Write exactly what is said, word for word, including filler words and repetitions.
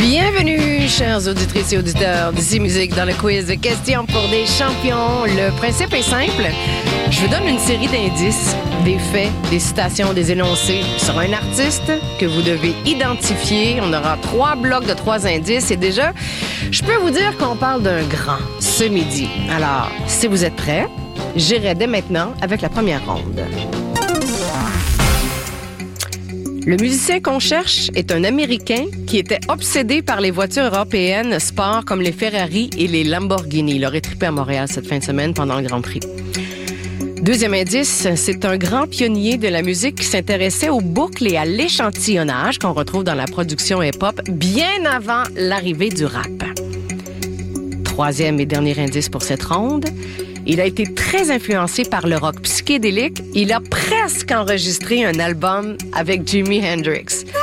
Bienvenue, chers auditrices et auditeurs d'Ici Musique dans le quiz de questions pour des champions. Le principe est simple. Je vous donne une série d'indices, des faits, des citations, des énoncés sur un artiste que vous devez identifier. On aura trois blocs de trois indices et déjà, je peux vous dire qu'on parle d'un grand ce midi. Alors, si vous êtes prêts, j'irai dès maintenant avec la première ronde. Le musicien qu'on cherche est un Américain qui était obsédé par les voitures européennes sport comme les Ferrari et les Lamborghini. Il aurait trippé à Montréal cette fin de semaine pendant le Grand Prix. Deuxième indice, c'est un grand pionnier de la musique qui s'intéressait aux boucles et à l'échantillonnage qu'on retrouve dans la production hip-hop bien avant l'arrivée du rap. Troisième et dernier indice pour cette ronde, il a été très influencé par le rock psychédélique. Il a presque enregistré un album avec Jimi Hendrix.